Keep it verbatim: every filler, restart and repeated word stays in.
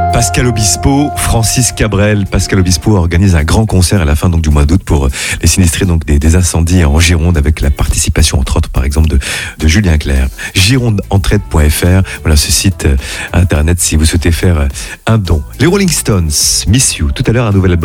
Pascal Obispo, Francis Cabrel. Pascal Obispo organise un grand concert à la fin donc, du mois d'août pour les sinistrés donc, des, des incendies en Gironde avec la participation entre autres par exemple de, de Julien Clerc. gironde entraide point f r, voilà ce site internet si vous souhaitez faire un don. Les Rolling Stones, Miss You, tout à l'heure un nouvel album.